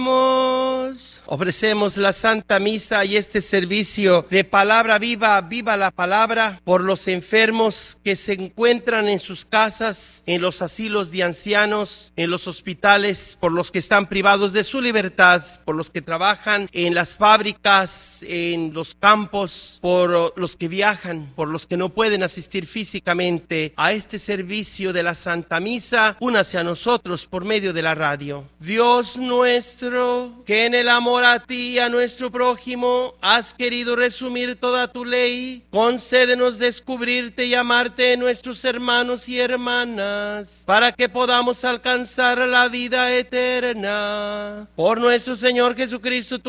Ofrecemos la Santa Misa y este servicio de palabra viva, viva la palabra, por los enfermos que se encuentran en sus casas, en los asilos de ancianos, en los hospitales, por los que están privados de su libertad, por los que trabajan en las fábricas, en los campos, por los que viajan, por los que no pueden asistir físicamente a este servicio de la Santa Misa. Únase a nosotros por medio de la radio. Dios nuestro, que en el amor a ti y a nuestro prójimo has querido resumir toda tu ley, concédenos descubrirte y amarte en nuestros hermanos y hermanas, para que podamos alcanzar la vida eterna. Por nuestro Señor Jesucristo, tu